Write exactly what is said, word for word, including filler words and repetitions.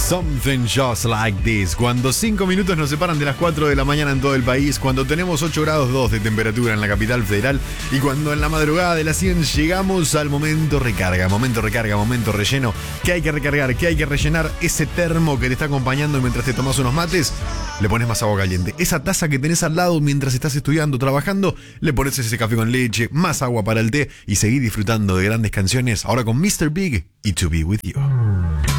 Something just like this. Cuando cinco minutos nos separan de las cuatro de la mañana en todo el país, cuando tenemos ocho grados dos de temperatura en la capital federal y cuando en la madrugada de las cien llegamos al momento recarga, momento recarga, momento relleno, que hay que recargar, que hay que rellenar ese termo que te está acompañando mientras te tomas unos mates, le pones más agua caliente. Esa taza que tenés al lado mientras estás estudiando, trabajando, le pones ese café con leche, más agua para el té y seguir disfrutando de grandes canciones ahora con mister Big y To Be With You.